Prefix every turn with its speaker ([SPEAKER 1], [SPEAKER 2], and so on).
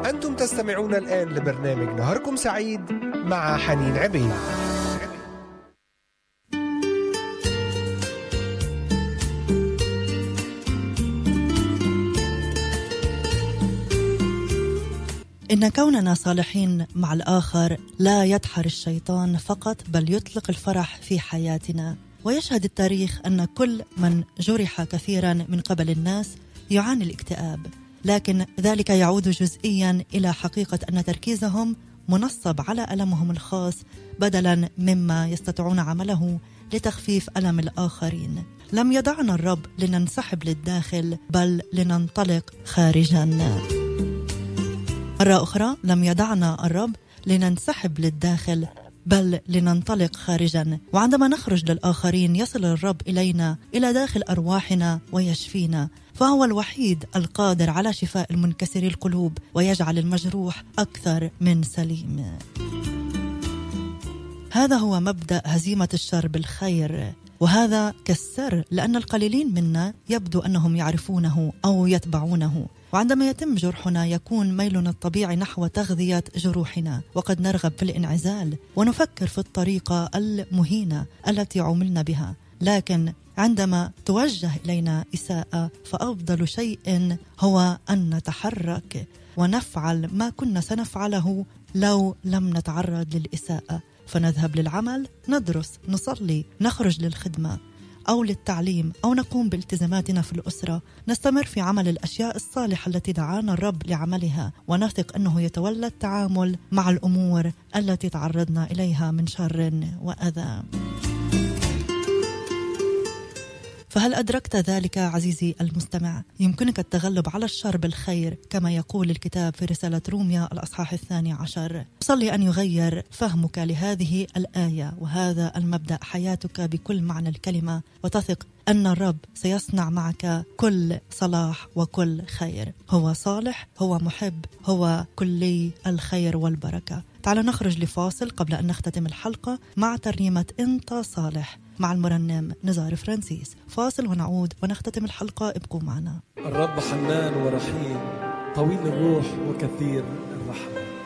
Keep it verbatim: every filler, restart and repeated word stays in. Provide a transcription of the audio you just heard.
[SPEAKER 1] أنتم تستمعون الآن لبرنامج نهاركم سعيد مع حنين عبيد.
[SPEAKER 2] إن كوننا صالحين مع الآخر لا يدحر الشيطان فقط، بل يطلق الفرح في حياتنا. ويشهد التاريخ أن كل من جرح كثيرا من قبل الناس يعاني الاكتئاب، لكن ذلك يعود جزئيا إلى حقيقة أن تركيزهم منصب على ألمهم الخاص بدلا مما يستطيعون عمله لتخفيف ألم الآخرين. لم يدعنا الرب لننسحب للداخل، بل لننطلق خارجا. مرة أخرى، لم يدعنا الرب لننسحب للداخل، بل لننطلق خارجا. وعندما نخرج للآخرين يصل الرب إلينا إلى داخل أرواحنا ويشفينا، فهو الوحيد القادر على شفاء المنكسري القلوب ويجعل المجروح أكثر من سليم. هذا هو مبدأ هزيمة الشر بالخير، وهذا كالسر، لأن القليلين منا يبدو أنهم يعرفونه أو يتبعونه. وعندما يتم جرحنا يكون ميلنا الطبيعي نحو تغذية جروحنا، وقد نرغب في الانعزال ونفكر في الطريقة المهينة التي عملنا بها. لكن عندما توجه إلينا إساءة، فأفضل شيء هو أن نتحرك ونفعل ما كنا سنفعله لو لم نتعرض للإساءة، فنذهب للعمل، ندرس، نصلي، نخرج للخدمة أو للتعليم، أو نقوم بالتزاماتنا في الأسرة، نستمر في عمل الأشياء الصالحة التي دعانا الرب لعملها، ونثق أنه يتولى التعامل مع الأمور التي تعرضنا إليها من شر وأذى. فهل أدركت ذلك عزيزي المستمع؟ يمكنك التغلب على الشر بالخير كما يقول الكتاب في رسالة روميا الأصحاح الثاني عشر. صلي أن يغير فهمك لهذه الآية وهذا المبدأ حياتك بكل معنى الكلمة، وتثق أن الرب سيصنع معك كل صلاح وكل خير. هو صالح، هو محب، هو كلي الخير والبركة. تعال نخرج لفاصل قبل أن نختتم الحلقة مع ترنيمة أنت صالح مع المرنم نزار فرانسيس. فاصل ونعود ونختتم الحلقة، ابقوا معنا.
[SPEAKER 3] الرب حنان ورحيم، طويل الروح وكثير